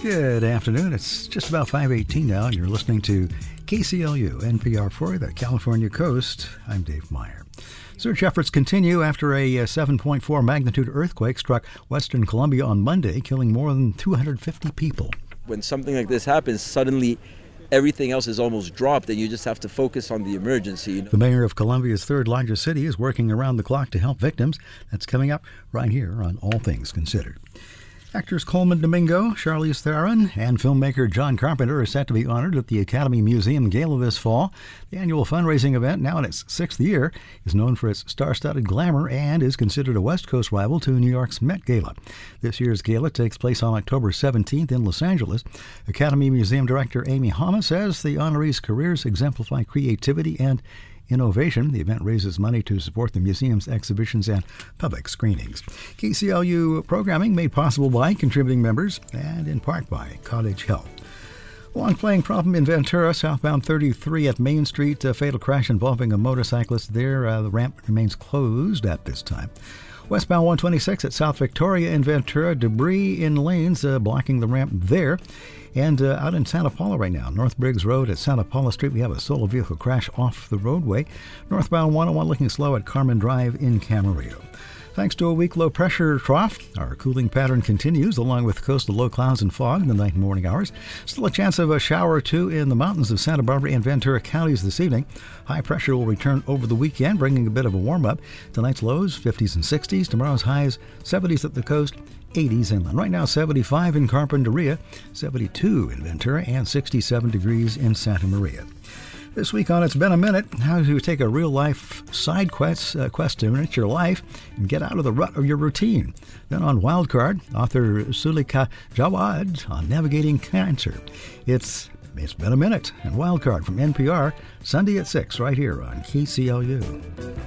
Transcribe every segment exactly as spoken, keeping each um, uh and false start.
Good afternoon. It's just about five eighteen now, and you're listening to K C L U, N P R for the California Coast. I'm Dave Meyer. Search efforts continue after a seven point four magnitude earthquake struck Western Colombia on Monday, killing more than two hundred fifty people. When something like this happens, suddenly everything else is almost dropped, and you just have to focus on the emergency. You know? The mayor of Colombia's third largest city is working around the clock to help victims. That's coming up right here on All Things Considered. Actors Coleman Domingo, Charlize Theron, and filmmaker John Carpenter are set to be honored at the Academy Museum Gala this fall. The annual fundraising event, now in its sixth year, is known for its star-studded glamour and is considered a West Coast rival to New York's Met Gala. This year's gala takes place on October seventeenth in Los Angeles. Academy Museum Director Amy Hama says the honorees' careers exemplify creativity and innovation. The event raises money to support the museum's exhibitions and public screenings. K C L U programming made possible by contributing members and in part by Cottage Health. Long playing problem in Ventura, southbound thirty-three at Main Street. A fatal crash involving a motorcyclist there. Uh, the ramp remains closed at this time. Westbound one twenty-six at South Victoria in Ventura. Debris in lanes uh, blocking the ramp there. And uh, out in Santa Paula right now, North Briggs Road at Santa Paula Street, we have a solo vehicle crash off the roadway. Northbound one oh one looking slow at Carmen Drive in Camarillo. Thanks to a weak low-pressure trough, our cooling pattern continues, along with coastal low clouds and fog in the night and morning hours. Still a chance of a shower or two in the mountains of Santa Barbara and Ventura counties this evening. High pressure will return over the weekend, bringing a bit of a warm-up. Tonight's lows, fifties and sixties. Tomorrow's highs, seventies at the coast, eighties inland. Right now, seventy-five in Carpinteria, seventy-two in Ventura, and sixty-seven degrees in Santa Maria. This week on It's Been a Minute, how to take a real-life side quest, uh, quest to enrich your life and get out of the rut of your routine. Then on Wildcard, author Sulika Jawad on navigating cancer. It's It's Been a Minute and Wildcard from N P R, Sunday at six, right here on K C L U.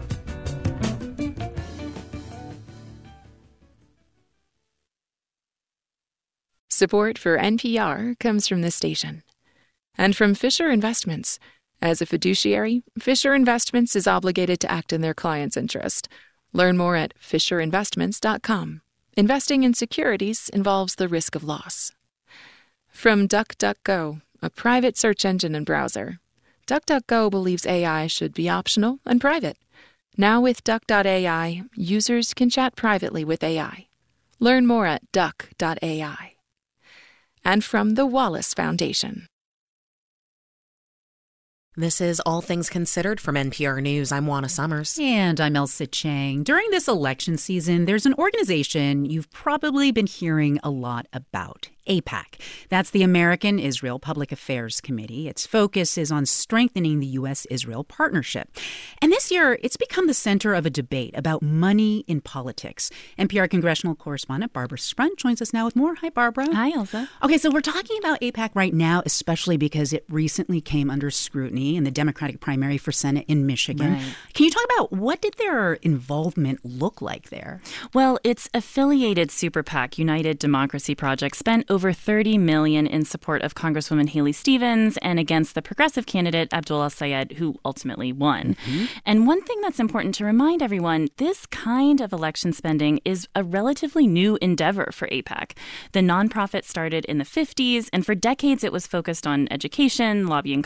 Support for N P R comes from this station and from Fisher Investments. As a fiduciary, Fisher Investments is obligated to act in their client's interest. Learn more at fisher investments dot com. Investing in securities involves the risk of loss. From DuckDuckGo, a private search engine and browser. DuckDuckGo believes A I should be optional and private. Now with Duck dot A I, users can chat privately with A I. Learn more at duck dot A I. And from the Wallace Foundation. This is All Things Considered from N P R News. I'm Juana Summers. And I'm Elsa Chang. During this election season, there's an organization you've probably been hearing a lot about. AIPAC. That's the American Israel Public Affairs Committee. Its focus is on strengthening the U S Israel partnership. And this year, it's become the center of a debate about money in politics. N P R congressional correspondent Barbara Sprunt joins us now with more. Hi, Barbara. Hi, Elsa. Okay, so we're talking about AIPAC right now, especially because it recently came under scrutiny in the Democratic primary for Senate in Michigan. Right. Can you talk about what did their involvement look like there? Well, its affiliated super PAC, United Democracy Project, spent over over thirty million dollars in support of Congresswoman Haley Stevens and against the progressive candidate Abdullah Sayed, who ultimately won. Mm-hmm. And one thing that's important to remind everyone, this kind of election spending is a relatively new endeavor for AIPAC. The nonprofit started in the fifties, and for decades it was focused on education, lobbying